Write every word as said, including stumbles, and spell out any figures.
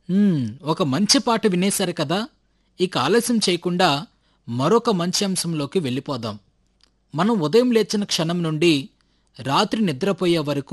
మ్మ్, ఒక మంచి పాట వినేశారు కదా. ఇక ఆలస్యం చేయకుండా మరొక మంచి అంశంలోకి వెళ్ళిపోదాం. మనం ఉదయం లేచిన క్షణం నుండి రాత్రి నిద్రపోయే వరకు